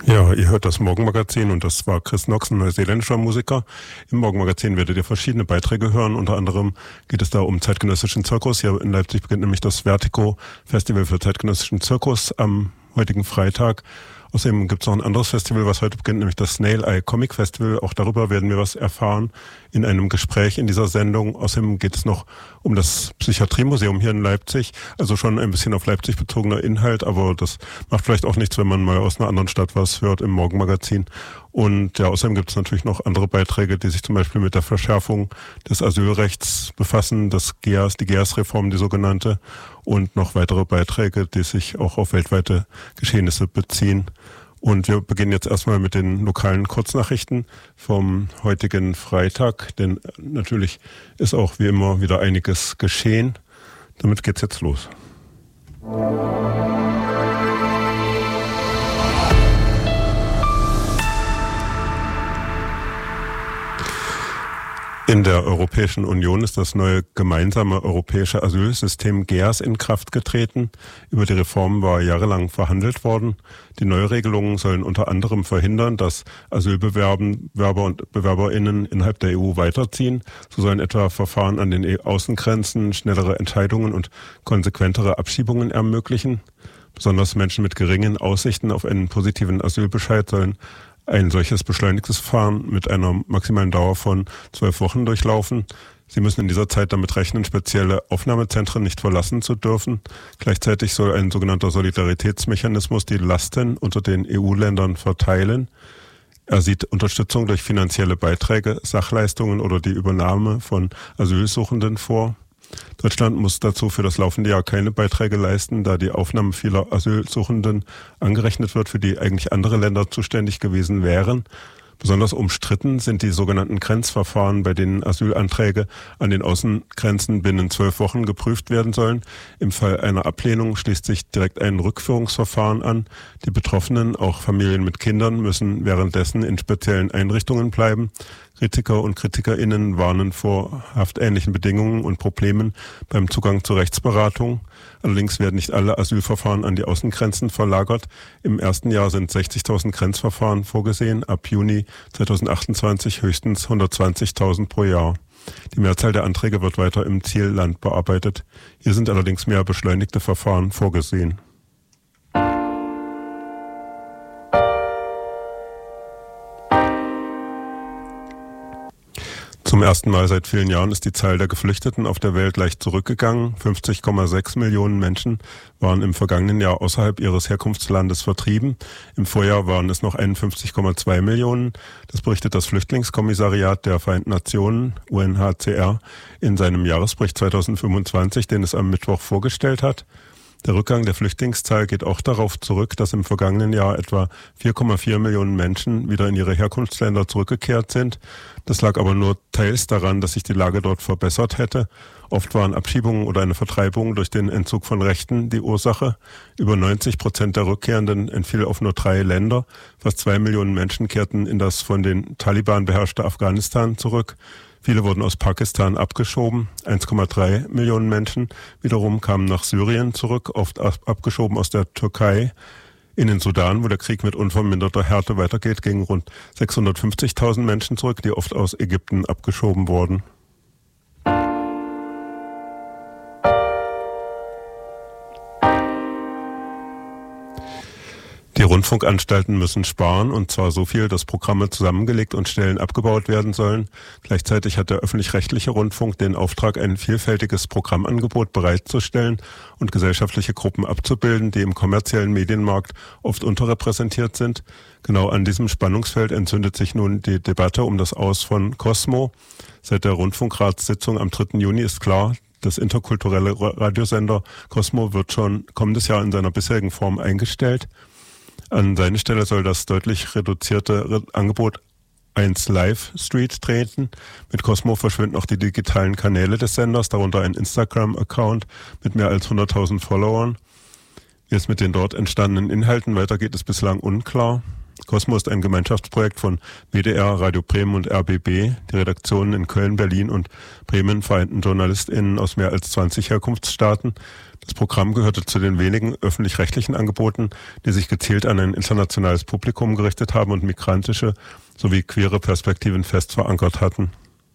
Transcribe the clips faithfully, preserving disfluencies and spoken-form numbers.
Ja, ihr hört das Morgenmagazin und das war Chris Knox, ein neuseeländischer Musiker. Im Morgenmagazin werdet ihr verschiedene Beiträge hören. Unter anderem geht es da um zeitgenössischen Zirkus. Hier in Leipzig beginnt nämlich das Vertigo Festival für zeitgenössischen Zirkus am heutigen Freitag. Außerdem gibt es noch ein anderes Festival, was heute beginnt, nämlich das Snail Eye Comic Festival. Auch darüber werden wir was erfahren in einem Gespräch in dieser Sendung. Außerdem geht es noch um das Psychiatriemuseum hier in Leipzig. Also schon ein bisschen auf Leipzig bezogener Inhalt, aber das macht vielleicht auch nichts, wenn man mal aus einer anderen Stadt was hört im Morgenmagazin. Und ja, außerdem gibt es natürlich noch andere Beiträge, die sich zum Beispiel mit der Verschärfung des Asylrechts befassen, das G E A S, die G E A S-Reform, die sogenannte, und noch weitere Beiträge, die sich auch auf weltweite Geschehnisse beziehen. Und wir beginnen jetzt erstmal mit den lokalen Kurznachrichten vom heutigen Freitag, denn natürlich ist auch wie immer wieder einiges geschehen. Damit geht's jetzt los. In der Europäischen Union ist das neue gemeinsame europäische Asylsystem G E A S in Kraft getreten. Über die Reform war jahrelang verhandelt worden. Die Neuregelungen sollen unter anderem verhindern, dass Asylbewerber und BewerberInnen innerhalb der E U weiterziehen. So sollen etwa Verfahren an den Außengrenzen, schnellere Entscheidungen und konsequentere Abschiebungen ermöglichen. Besonders Menschen mit geringen Aussichten auf einen positiven Asylbescheid sollen ein solches beschleunigtes Verfahren mit einer maximalen Dauer von zwölf Wochen durchlaufen. Sie müssen in dieser Zeit damit rechnen, spezielle Aufnahmezentren nicht verlassen zu dürfen. Gleichzeitig soll ein sogenannter Solidaritätsmechanismus die Lasten unter den E U-Ländern verteilen. Er sieht Unterstützung durch finanzielle Beiträge, Sachleistungen oder die Übernahme von Asylsuchenden vor. Deutschland muss dazu für das laufende Jahr keine Beiträge leisten, da die Aufnahme vieler Asylsuchenden angerechnet wird, für die eigentlich andere Länder zuständig gewesen wären. Besonders umstritten sind die sogenannten Grenzverfahren, bei denen Asylanträge an den Außengrenzen binnen zwölf Wochen geprüft werden sollen. Im Fall einer Ablehnung schließt sich direkt ein Rückführungsverfahren an. Die Betroffenen, auch Familien mit Kindern, müssen währenddessen in speziellen Einrichtungen bleiben. Kritiker und KritikerInnen warnen vor haftähnlichen Bedingungen und Problemen beim Zugang zur Rechtsberatung. Allerdings werden nicht alle Asylverfahren an die Außengrenzen verlagert. Im ersten Jahr sind sechzigtausend Grenzverfahren vorgesehen, ab Juni zweitausendachtundzwanzig höchstens hundertzwanzigtausend pro Jahr. Die Mehrzahl der Anträge wird weiter im Zielland bearbeitet. Hier sind allerdings mehr beschleunigte Verfahren vorgesehen. Zum ersten Mal seit vielen Jahren ist die Zahl der Geflüchteten auf der Welt leicht zurückgegangen. fünfzig Komma sechs Millionen Menschen waren im vergangenen Jahr außerhalb ihres Herkunftslandes vertrieben. Im Vorjahr waren es noch einundfünfzig Komma zwei Millionen. Das berichtet das Flüchtlingskommissariat der Vereinten Nationen, U N H C R, in seinem Jahresbericht zweitausendfünfundzwanzig, den es am Mittwoch vorgestellt hat. Der Rückgang der Flüchtlingszahl geht auch darauf zurück, dass im vergangenen Jahr etwa vier Komma vier Millionen Menschen wieder in ihre Herkunftsländer zurückgekehrt sind. Das lag aber nur teils daran, dass sich die Lage dort verbessert hätte. Oft waren Abschiebungen oder eine Vertreibung durch den Entzug von Rechten die Ursache. Über neunzig Prozent der Rückkehrenden entfiel auf nur drei Länder. Fast zwei Millionen Menschen kehrten in das von den Taliban beherrschte Afghanistan zurück. Viele wurden aus Pakistan abgeschoben. eins Komma drei Millionen Menschen wiederum kamen nach Syrien zurück, oft abgeschoben aus der Türkei. In den Sudan, wo der Krieg mit unverminderter Härte weitergeht, gingen rund sechshundertfünfzigtausend Menschen zurück, die oft aus Ägypten abgeschoben wurden. Die Rundfunkanstalten müssen sparen, und zwar so viel, dass Programme zusammengelegt und Stellen abgebaut werden sollen. Gleichzeitig hat der öffentlich-rechtliche Rundfunk den Auftrag, ein vielfältiges Programmangebot bereitzustellen und gesellschaftliche Gruppen abzubilden, die im kommerziellen Medienmarkt oft unterrepräsentiert sind. Genau an diesem Spannungsfeld entzündet sich nun die Debatte um das Aus von Cosmo. Seit der Rundfunkratssitzung am dritten Juni ist klar, das interkulturelle Radiosender Cosmo wird schon kommendes Jahr in seiner bisherigen Form eingestellt. An seine Stelle soll das deutlich reduzierte Angebot eins Live Street treten. Mit Cosmo verschwinden auch die digitalen Kanäle des Senders, darunter ein Instagram-Account mit mehr als hunderttausend Followern. Wie es mit den dort entstandenen Inhalten weitergeht, ist bislang unklar. Cosmo ist ein Gemeinschaftsprojekt von W D R, Radio Bremen und R B B. Die Redaktionen in Köln, Berlin und Bremen vereinten JournalistInnen aus mehr als zwanzig Herkunftsstaaten. Das Programm gehörte zu den wenigen öffentlich-rechtlichen Angeboten, die sich gezielt an ein internationales Publikum gerichtet haben und migrantische sowie queere Perspektiven fest verankert hatten.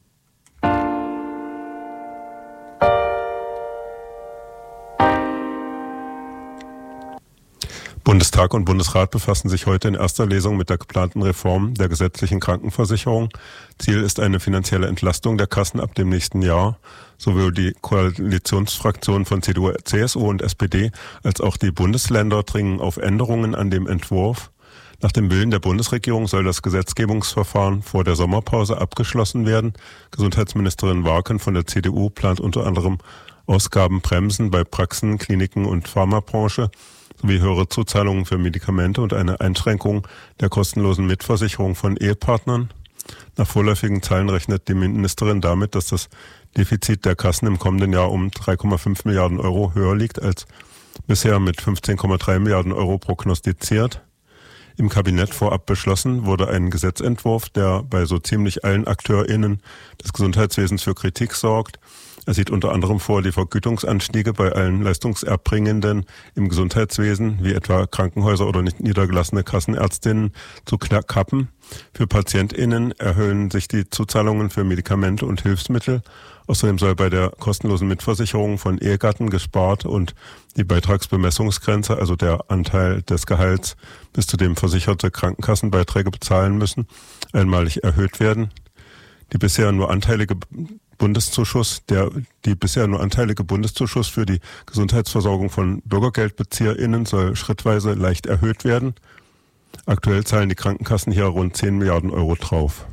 Bundestag und Bundesrat befassen sich heute in erster Lesung mit der geplanten Reform der gesetzlichen Krankenversicherung. Ziel ist eine finanzielle Entlastung der Kassen ab dem nächsten Jahr. Sowohl die Koalitionsfraktionen von C D U, C S U und S P D als auch die Bundesländer dringen auf Änderungen an dem Entwurf. Nach dem Willen der Bundesregierung soll das Gesetzgebungsverfahren vor der Sommerpause abgeschlossen werden. Gesundheitsministerin Warken von der C D U plant unter anderem Ausgabenbremsen bei Praxen, Kliniken und Pharmabranche sowie höhere Zuzahlungen für Medikamente und eine Einschränkung der kostenlosen Mitversicherung von Ehepartnern. Nach vorläufigen Zahlen rechnet die Ministerin damit, dass das Defizit der Kassen im kommenden Jahr um drei Komma fünf Milliarden Euro höher liegt als bisher mit fünfzehn Komma drei Milliarden Euro prognostiziert. Im Kabinett vorab beschlossen wurde ein Gesetzentwurf, der bei so ziemlich allen AkteurInnen des Gesundheitswesens für Kritik sorgt. Er sieht unter anderem vor, die Vergütungsanstiege bei allen Leistungserbringenden im Gesundheitswesen, wie etwa Krankenhäuser oder nicht niedergelassene Kassenärztinnen, zu kappen. Für PatientInnen erhöhen sich die Zuzahlungen für Medikamente und Hilfsmittel. Außerdem soll bei der kostenlosen Mitversicherung von Ehegatten gespart und die Beitragsbemessungsgrenze, also der Anteil des Gehalts, bis zu dem Versicherte Krankenkassenbeiträge bezahlen müssen, einmalig erhöht werden. Die bisher nur anteilige Bundeszuschuss, der die bisher nur anteilige Bundeszuschuss für die Gesundheitsversorgung von BürgergeldbezieherInnen soll schrittweise leicht erhöht werden. Aktuell zahlen die Krankenkassen hier rund zehn Milliarden Euro drauf.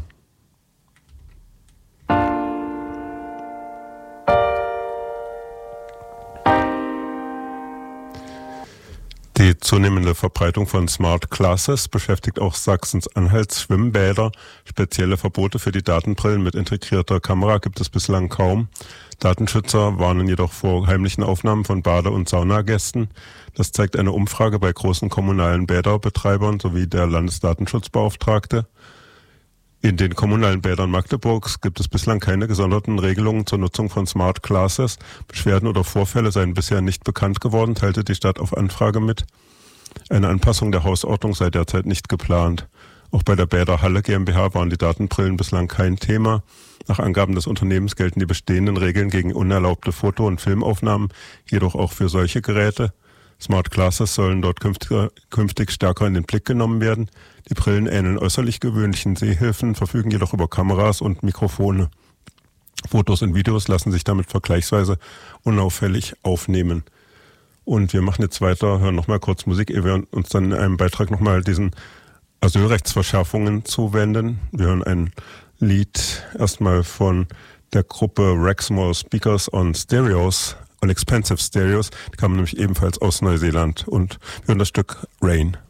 Die zunehmende Verbreitung von Smart Glasses beschäftigt auch Sachsen-Anhalts Schwimmbäder. Spezielle Verbote für die Datenbrillen mit integrierter Kamera gibt es bislang kaum. Datenschützer warnen jedoch vor heimlichen Aufnahmen von Bade- und Saunagästen. Das zeigt eine Umfrage bei großen kommunalen Bäderbetreibern sowie der Landesdatenschutzbeauftragte. In den kommunalen Bädern Magdeburgs gibt es bislang keine gesonderten Regelungen zur Nutzung von Smart Glasses. Beschwerden oder Vorfälle seien bisher nicht bekannt geworden, teilte die Stadt auf Anfrage mit. Eine Anpassung der Hausordnung sei derzeit nicht geplant. Auch bei der Bäder Halle GmbH waren die Datenbrillen bislang kein Thema. Nach Angaben des Unternehmens gelten die bestehenden Regeln gegen unerlaubte Foto- und Filmaufnahmen jedoch auch für solche Geräte. Smart Glasses sollen dort künftig, künftig stärker in den Blick genommen werden. Die Brillen ähneln äußerlich gewöhnlichen Sehhilfen, verfügen jedoch über Kameras und Mikrofone. Fotos und Videos lassen sich damit vergleichsweise unauffällig aufnehmen. Und wir machen jetzt weiter, hören nochmal kurz Musik, ehe wir uns dann in einem Beitrag nochmal diesen Asylrechtsverschärfungen zuwenden. Wir hören ein Lied erstmal von der Gruppe Rexmore Speakers on Stereos, on Expensive Stereos. Die kamen nämlich ebenfalls aus Neuseeland und wir hören das Stück Rain.